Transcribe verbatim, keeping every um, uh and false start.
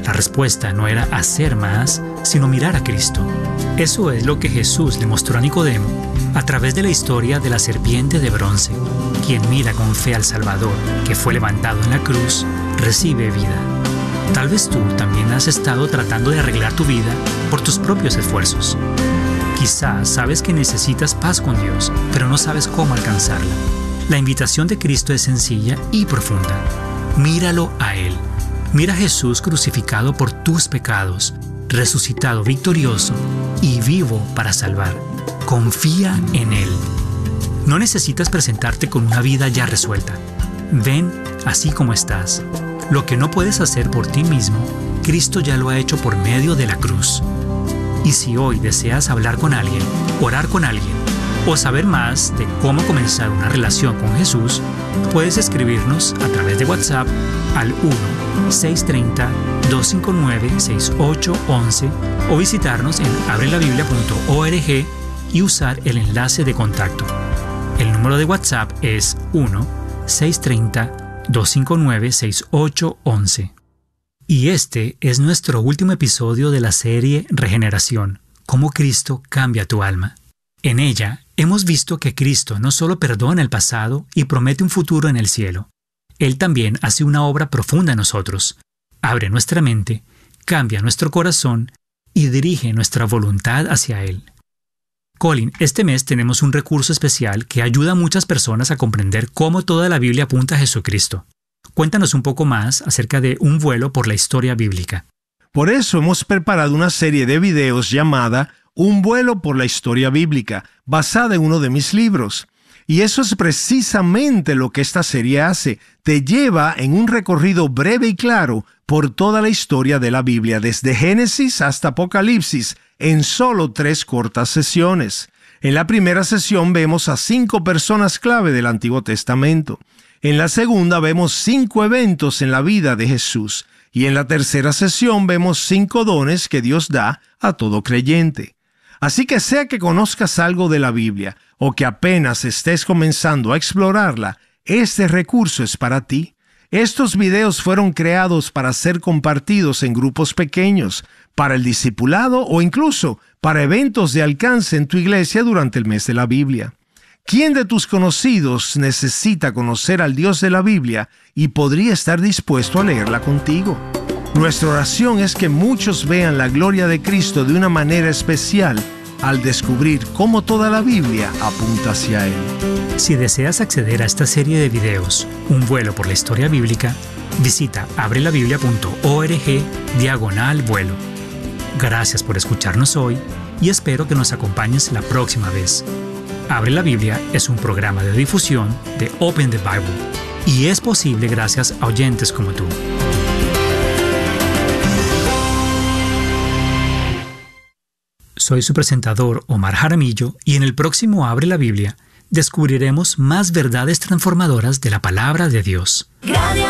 La respuesta no era hacer más, sino mirar a Cristo. Eso es lo que Jesús le mostró a Nicodemo a través de la historia de la serpiente de bronce. Quien mira con fe al Salvador, que fue levantado en la cruz, recibe vida. Tal vez tú también has estado tratando de arreglar tu vida por tus propios esfuerzos. Quizás sabes que necesitas paz con Dios, pero no sabes cómo alcanzarla. La invitación de Cristo es sencilla y profunda. Míralo a Él. Mira a Jesús crucificado por tus pecados, resucitado victorioso y vivo para salvar. Confía en Él. No necesitas presentarte con una vida ya resuelta. Ven así como estás. Lo que no puedes hacer por ti mismo, Cristo ya lo ha hecho por medio de la cruz. Y si hoy deseas hablar con alguien, orar con alguien, o saber más de cómo comenzar una relación con Jesús, puedes escribirnos a través de WhatsApp al uno seis tres cero, dos cinco nueve, seis ocho uno uno o visitarnos en abre la biblia punto org y usar el enlace de contacto. El número de WhatsApp es uno seis tres cero, dos cinco nueve, seis ocho uno uno. Y este es nuestro último episodio de la serie Regeneración, cómo Cristo cambia tu alma. En ella hemos visto que Cristo no solo perdona el pasado y promete un futuro en el cielo. Él también hace una obra profunda en nosotros, abre nuestra mente, cambia nuestro corazón y dirige nuestra voluntad hacia Él. Colin, este mes tenemos un recurso especial que ayuda a muchas personas a comprender cómo toda la Biblia apunta a Jesucristo. Cuéntanos un poco más acerca de un vuelo por la historia bíblica. Por eso hemos preparado una serie de videos llamada Un vuelo por la historia bíblica, basada en uno de mis libros. Y eso es precisamente lo que esta serie hace. Te lleva en un recorrido breve y claro por toda la historia de la Biblia, desde Génesis hasta Apocalipsis, en solo tres cortas sesiones. En la primera sesión vemos a cinco personas clave del Antiguo Testamento. En la segunda vemos cinco eventos en la vida de Jesús. Y en la tercera sesión vemos cinco dones que Dios da a todo creyente. Así que sea que conozcas algo de la Biblia o que apenas estés comenzando a explorarla, este recurso es para ti. Estos videos fueron creados para ser compartidos en grupos pequeños, para el discipulado o incluso para eventos de alcance en tu iglesia durante el mes de la Biblia. ¿Quién de tus conocidos necesita conocer al Dios de la Biblia y podría estar dispuesto a leerla contigo? Nuestra oración es que muchos vean la gloria de Cristo de una manera especial al descubrir cómo toda la Biblia apunta hacia Él. Si deseas acceder a esta serie de videos, Un vuelo por la historia bíblica, visita abre la biblia punto org diagonal vuelo. Gracias por escucharnos hoy y espero que nos acompañes la próxima vez. Abre la Biblia es un programa de difusión de Open the Bible y es posible gracias a oyentes como tú. Soy su presentador Omar Jaramillo y en el próximo Abre la Biblia descubriremos más verdades transformadoras de la palabra de Dios. Radio